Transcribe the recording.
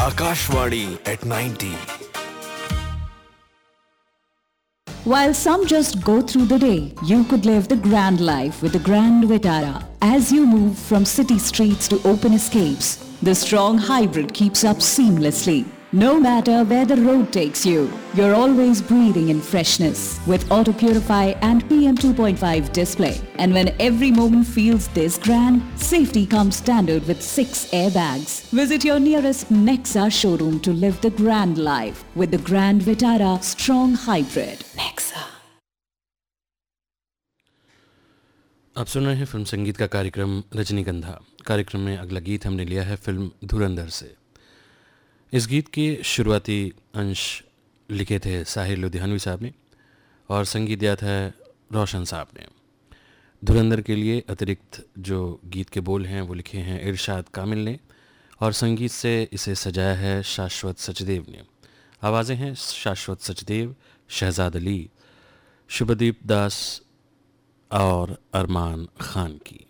Akashvani at 90. While some just go through the day, you could live the grand life with the Grand Vitara. As you move from city streets to open escapes, the strong hybrid keeps up seamlessly. No matter where the road takes you, you're always breathing in freshness with Auto Purify and PM 2.5 display. And when every moment feels this grand, safety comes standard with 6 airbags. Visit your nearest Nexa showroom to live the grand life with the Grand Vitara Strong Hybrid. Nexa. आप सुन रहे हैं film संगीत का कार्यक्रम रजनीगंधा। कार्यक्रम में अगला गीत हमने लिया है फिल्म धुरंधर से। इस गीत के शुरुआती अंश लिखे थे साहिर लुधियानवी साहब ने और संगीत दिया था रोशन साहब ने। धुरंधर के लिए अतिरिक्त जो गीत के बोल हैं वो लिखे हैं इरशाद कामिल ने और संगीत से इसे सजाया है शाश्वत सचदेव ने। आवाज़ें हैं शाश्वत सचदेव, शहजाद अली, शुभदीप दास और अरमान खान की।